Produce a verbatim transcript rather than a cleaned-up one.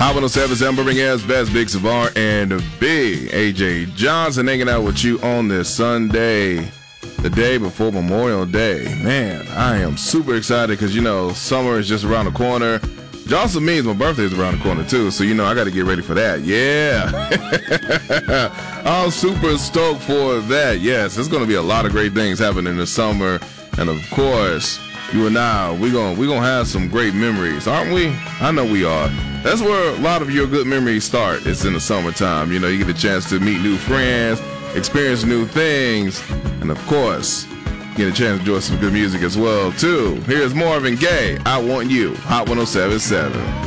Hot one oh seven, Sam Birmingham's best, Big Savard and Big A J Johnson hanging out with you on this Sunday, the day before Memorial Day. Man, I am super excited because, you know, summer is just around the corner. Which also means my birthday is around the corner, too. So, you know, I got to get ready for that. Yeah. I'm super stoked for that. Yes, there's going to be a lot of great things happening this summer. And, of course, you and I, we're going we gonna have some great memories, aren't we? I know we are. That's where a lot of your good memories start. It's in the summertime. You know, you get a chance to meet new friends, experience new things, and, of course, get a chance to enjoy some good music as well, too. Here's Marvin Gaye, I Want You, Hot one oh seven point seven.